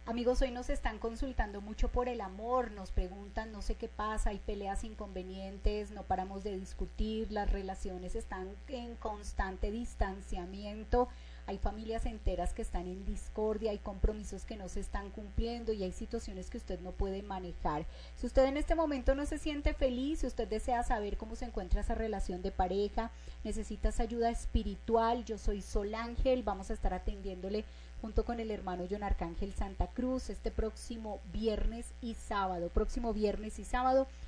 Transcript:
Amigos, hoy nos están consultando mucho por el amor, nos preguntan, no sé qué pasa, hay peleas inconvenientes, no paramos de discutir, las relaciones están en constante distanciamiento, hay familias enteras que están en discordia, hay compromisos que no se están cumpliendo y hay situaciones que usted no puede manejar. Si usted en este momento no se siente feliz, si usted desea saber cómo se encuentra esa relación de pareja, necesitas ayuda espiritual, yo soy Sol Ángel, vamos a estar atendiéndole junto con el hermano John Arcángel Santa Cruz este próximo viernes y sábado